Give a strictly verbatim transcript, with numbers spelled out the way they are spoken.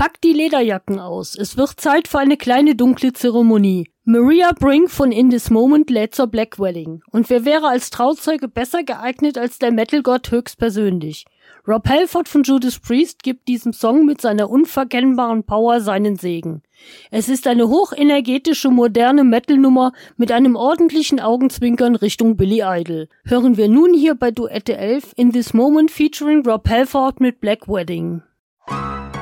Packt die Lederjacken aus. Es wird Zeit für eine kleine dunkle Zeremonie. Maria Brink von In This Moment lädt zur Black Wedding. Und wer wäre als Trauzeuge besser geeignet als der Metal-Gott höchstpersönlich? Rob Halford von Judas Priest gibt diesem Song mit seiner unverkennbaren Power seinen Segen. Es ist eine hochenergetische, moderne Metal-Nummer mit einem ordentlichen Augenzwinkern Richtung Billy Idol. Hören wir nun hier bei Duette elf In This Moment featuring Rob Halford mit Black Wedding.